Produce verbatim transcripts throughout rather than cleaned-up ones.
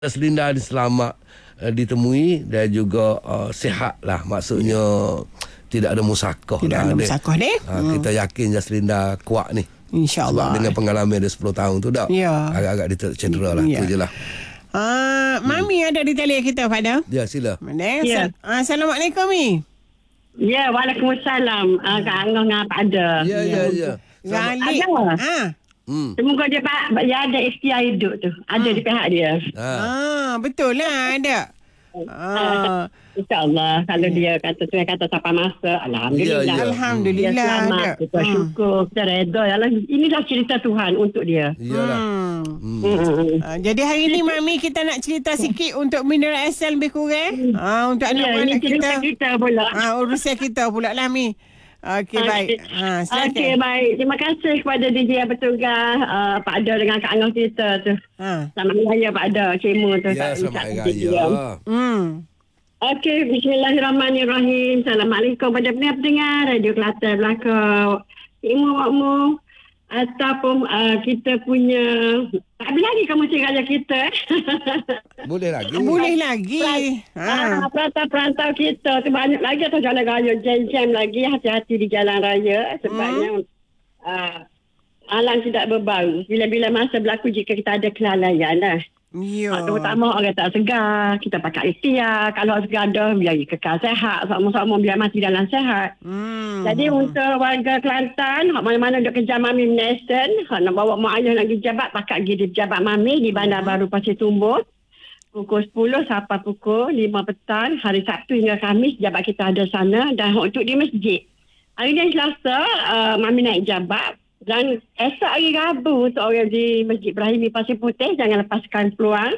Jaslinda ni selamat uh, ditemui dan juga uh, sihat lah. Maksudnya tidak ada musakah. Tidak lah, ada musakah deh. Uh, hmm. Kita yakin Jaslinda kuat ni. InsyaAllah. Sebab dengan pengalaman dia sepuluh tahun tu dah. Ya. Agak-agak dia cedera lah. Ya. Tu je lah. Uh, Mami hmm. ada di talian kita, Fada. Ya, sila. Ya. Assalamualaikum, Mi. Ya, waalaikumsalam. Uh, Kak Angah dengan Pak Ada. Ya, ya, ya. Galik. Ha. Hmm. Semoga dia, dia ada ikhtiar hidup tu. Ada hmm. di pihak dia. Ha. Ah, betul lah ada. Ah. InsyaAllah. Kalau yeah. dia kata tu, kata sampai masa, Alhamdulillah. Ya, ya. Alhamdulillah. Dia selamat. Ada. Kita hmm. syukur. Kita reda. Inilah cerita Tuhan untuk dia. Iyalah. Hmm. Hmm. Hmm. Uh, jadi hari ni Mami kita nak cerita sikit untuk mineral asal lebih kurang. Ah uh, untuk Ya, anak-anak ini cerita kita. kita pula. Ah uh, urusan kita pula lah, Mi. Okey, Okay. baik. Ha, silakan. Okey, baik. Terima kasih kepada D J yang bertugas, uh, Pak Ada dengan Kak Angah kita tu. Ha. Selamat Hari Raya Pak Ada, Cema tu. Ya, tak- selamat tak- Hari Raya. Hmm. Okey, bismillahirrahmanirrahim. Assalamualaikum pada pendengar Radio Kelantan belakang. Imu wakmu ataupun uh, kita punya tak habis lagi kamu cerita kita. Boleh lagi. Boleh lagi. Ha. Ha. Perantau-perantau kita tu banyak lagi atau jalan raya jam-jam lagi, hati-hati di jalan raya sebabnya hmm. uh, alam tidak berbau. Bila-bila masa berlaku jika kita ada kelalaian lah. Ya. Uh, terutama orang tak segar, kita pakai ikhtiar. Kalau segar dah, biar kekal sehat. Sama-sama biar mati dalam sehat. Hmm. Jadi untuk warga Kelantan, hak mana-mana duk kejar Mami Nation, hak nak bawa mak ayah nak pergi jabat, pakat pergi di jabat Mami di Bandar hmm. Baru Pasir Tumbuk. Pukul sepuluh sampai pukul lima petang, hari Sabtu hingga Khamis, jabat kita ada sana. Dan untuk di masjid. Hari ni Selasa, uh, Mami naik jabat. Dan esok hari Rabu untuk orang di Masjid Ibrahimi Pasir Putih, jangan lepaskan peluang.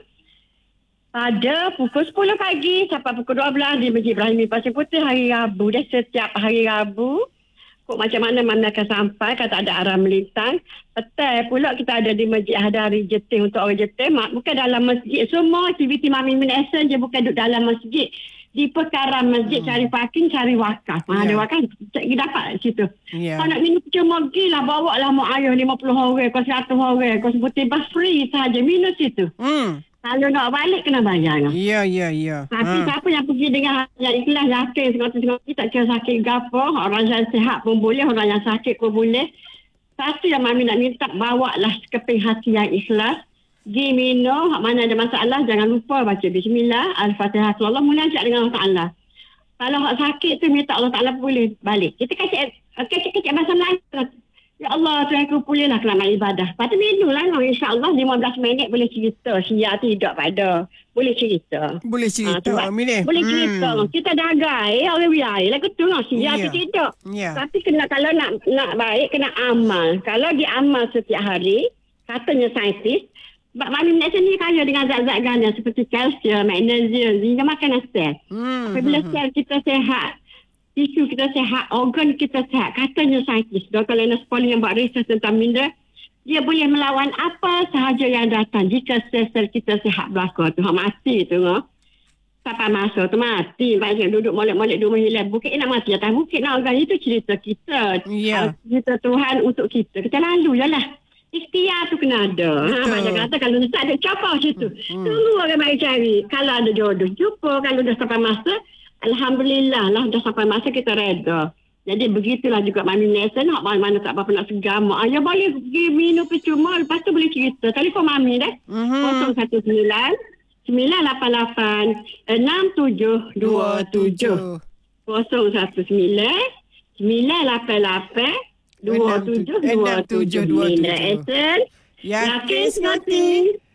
Pada pukul sepuluh pagi sampai pukul dua belas di Masjid Ibrahimi Pasir Putih hari Rabu. Dan setiap hari Rabu, kok macam mana Mami akan sampai, kata ada arah melintang. Petang pula kita ada di Masjid Hadari Jetih untuk orang Jetih. Bukan dalam masjid. Semua aktiviti Mami Minasan je bukan duduk dalam masjid. Di perkaran masjid, hmm. cari parking, cari wakaf. Ha, yeah. Ada wakaf, kita dapat situ. Yeah. Kalau nak minum cuma gila, bawa lah mak ayah lima puluh orang, kau seratus orang, kau sebut tiba free sahaja, minum situ. Hmm. Kalau nak balik, kena bayar. Ya, ya, ya. Tapi ha. siapa yang pergi dengan yang ikhlas, yakin, sengaja-sengaja, tak kira sakit gapo, orang yang sihat pun boleh, orang yang sakit pun boleh. Satu yang Mami nak minta, bawa lah sekeping hati yang ikhlas. Pergi minum, mana ada masalah, jangan lupa baca Bismillah, Al-Fatihah, Allah mula ajak dengan Allah Ta'ala. Kalau hak sakit tu, minta Allah Ta'ala boleh balik. Kita kacik, kacik-kacik bahasa Melayu. Ya Allah, Tuhan aku pulihlah kelamaan ibadah. Lepas tu minum lah, insyaAllah lima belas minit boleh cerita. Siap tidak pada. Boleh cerita. Boleh cerita, ha, Amin eh? Boleh cerita. Hmm. Kita dah agai, orang biar. Lagu tu lah, siap yeah. tidak. Yeah. Tapi kena, kalau nak nak baik, kena amal. Kalau diamal setiap hari, katanya saintis, Mami Minasan ni kaya dengan zat-zat ganda seperti kalsium, magnesium, hingga makanan sel. Hmm. Apabila sel kita sehat, tisu kita sehat, organ kita sehat, katanya saintis, Doktor Lena Spoli yang buat research tentang mineral, dia boleh melawan apa sahaja yang datang jika sel-sel kita sehat belakang tu. Hak mati tu, no? Sampai masa tu mati. Banyak duduk molek-molek di rumah hilang. Bukit nak mati atas bukit nak organ. Itu cerita kita. Yeah. Cerita Tuhan untuk kita. Kita lalu je lah. Ikhtiar tu kena ada. Ha, banyak kata kalau tak ada capau situ. Hmm. Tunggu orang baik cari. Kalau ada jodoh, jumpa. Kalau dah sampai masa, Alhamdulillah lah dah sampai masa kita reda. Jadi begitulah juga Mami Nelson. Hak mana-mana tak apa-apa nak segar. Mak ayah boleh pergi minum percuma. Lepas tu boleh cerita. Telefon Mami dah. kosong satu sembilan sembilan lapan lapan enam tujuh dua tujuh kosong satu sembilan sembilan lapan lapan dua tujuh dua tujuh dua tujuh. Yakin sekali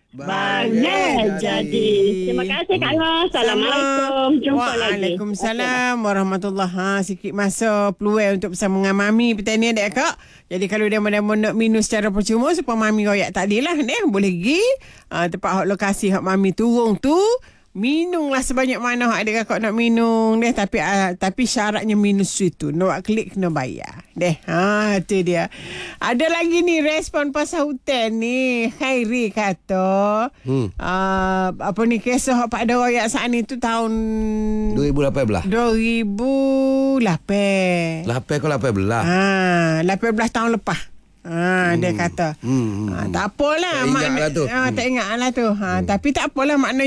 banyak jadi. Terima kasih Kak Ros. Assalamualaikum. Jumpa lagi. Waalaikumsalam warahmatullahi. Ha, sikit masa peluang untuk bersama dengan Mami petang ni dek Kak. Jadi kalau dia mau nak minum secara percuma supaya Mami royak tak adil lah deh, boleh pergi uh, tempat hak lokasi hak Mami turun tu. Minumlah sebanyak mana hak ada kakak nak minum deh, tapi uh, tapi syaratnya minum situ. Nak klik kena bayar. Deh. Ha, tu dia. Ada lagi ni respon pasal hutan ni. Khairi kata, hmm. uh, apa ni kisah hak Pak Daroyak saat ni tu tahun dua ribu lapan belas. dua ribu lapan. lapan ke lapan belas? Ha, lapan belas tahun lepas. Ha, dia kata. Hmm. Ha, tak apalah Tak ingat makna, lah tu. Ha, tak ingat lah tu. Ha, tapi tak apalah makna